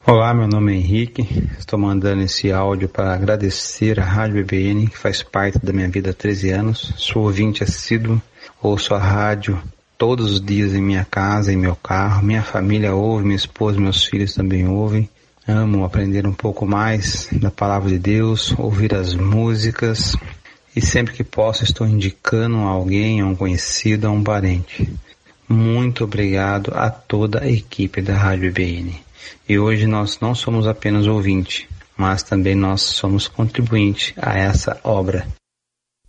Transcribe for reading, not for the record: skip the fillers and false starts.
Olá, meu nome é Henrique, estou mandando esse áudio para agradecer a Rádio BBN, que faz parte da minha vida há 13 anos. Sou ouvinte assíduo, ouço a rádio todos os dias em minha casa, em meu carro. Minha família ouve, minha esposa e meus filhos também ouvem. Amo aprender um pouco mais da Palavra de Deus, ouvir as músicas e sempre que posso estou indicando a alguém, a um conhecido, a um parente. Muito obrigado a toda a equipe da Rádio BBN. E hoje nós não somos apenas ouvinte, mas também nós somos contribuinte a essa obra.